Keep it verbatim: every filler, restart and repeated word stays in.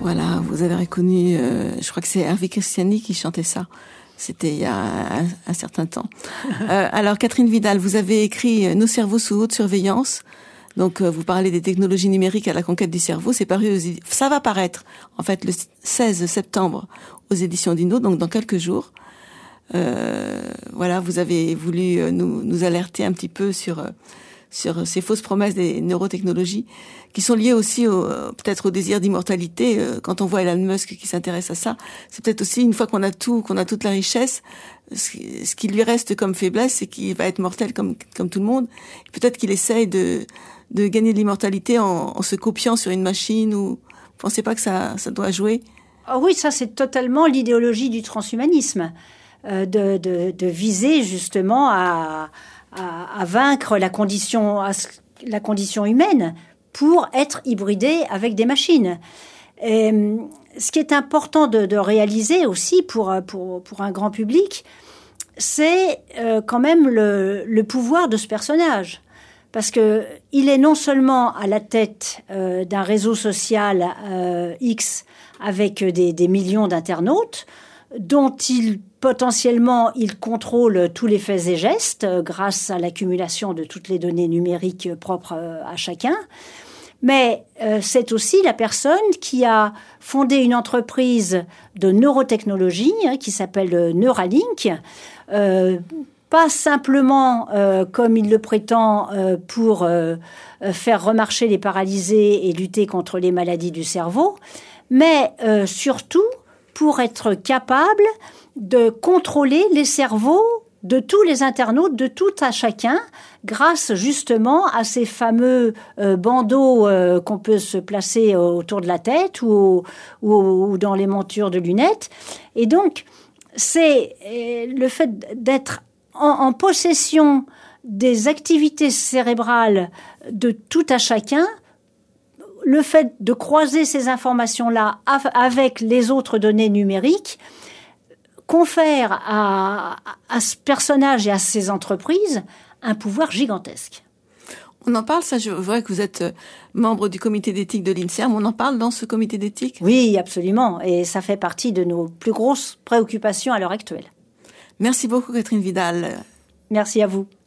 Voilà, vous avez reconnu, euh, je crois que c'est Hervé Christiani qui chantait ça. C'était il y a un, un certain temps. Euh, alors, Catherine Vidal, vous avez écrit « Nos cerveaux sous haute surveillance ». Donc, euh, vous parlez des technologies numériques à la conquête du cerveau. C'est paru, aux, ça va paraître, en fait, le seize septembre aux éditions Dino, donc dans quelques jours. Euh, voilà, vous avez voulu nous, nous alerter un petit peu sur sur ces fausses promesses des neurotechnologies qui sont liées aussi au, peut-être au désir d'immortalité. Quand on voit Elon Musk qui s'intéresse à ça, c'est peut-être aussi une fois qu'on a tout, qu'on a toute la richesse, ce qui lui reste comme faiblesse, c'est qu'il va être mortel comme comme tout le monde. Peut-être qu'il essaye de de gagner de l'immortalité en, en se copiant sur une machine. Ou vous pensez pas que ça ça doit jouer? Ah oui, ça c'est totalement l'idéologie du transhumanisme. Euh, de, de, de viser justement à, à, à vaincre la condition, à, la condition humaine pour être hybridé avec des machines. Et, ce qui est important de, de réaliser aussi pour, pour, pour un grand public, c'est euh, quand même le, le pouvoir de ce personnage. Parce que il est non seulement à la tête euh, d'un réseau social euh, X avec des, des millions d'internautes, dont il potentiellement, il contrôle tous les faits et gestes euh, grâce à l'accumulation de toutes les données numériques propres euh, à chacun. Mais euh, c'est aussi la personne qui a fondé une entreprise de neurotechnologie hein, qui s'appelle euh, Neuralink. Euh, pas simplement, euh, comme il le prétend, euh, pour euh, faire remarcher les paralysés et lutter contre les maladies du cerveau, mais euh, surtout pour être capable de contrôler les cerveaux de tous les internautes, de tout à chacun, grâce justement à ces fameux euh, bandeaux euh, qu'on peut se placer autour de la tête ou, ou, ou dans les montures de lunettes. Et donc, c'est euh, le fait d'être en, en possession des activités cérébrales de tout à chacun, le fait de croiser ces informations-là avec les autres données numériques confère à, à ce personnage et à ces entreprises un pouvoir gigantesque. On en parle, ça, je vois que vous êtes membre du comité d'éthique de l'INSERM, on en parle dans ce comité d'éthique? Oui, absolument, et ça fait partie de nos plus grosses préoccupations à l'heure actuelle. Merci beaucoup, Catherine Vidal. Merci à vous.